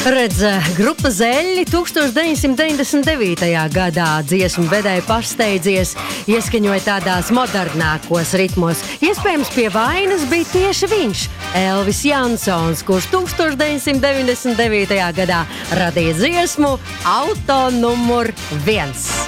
Redz, grupa Zeļļi 1999. gadā dziesmu vedēja pašsteidzies, ieskaņoja tādās modernākos ritmos. Iespējams, pie vainas bija tieši viņš, Elvis Jansons, kurš 1999. gadā radīja dziesmu Auto numur 1.